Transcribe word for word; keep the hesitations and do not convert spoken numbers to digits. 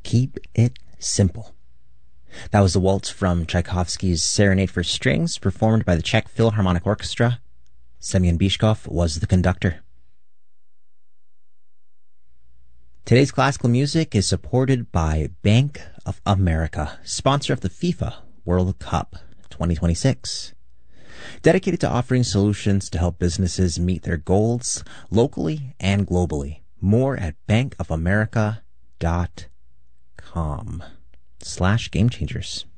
Keep it simple. That was the waltz from Tchaikovsky's Serenade for Strings, performed by the Czech Philharmonic Orchestra. Semyon Bishkov was the conductor. Today's classical music is supported by Bank of America, sponsor of the FIFA World Cup twenty twenty-six. Dedicated to offering solutions to help businesses meet their goals locally and globally. More at bankofamerica.com slash game changers.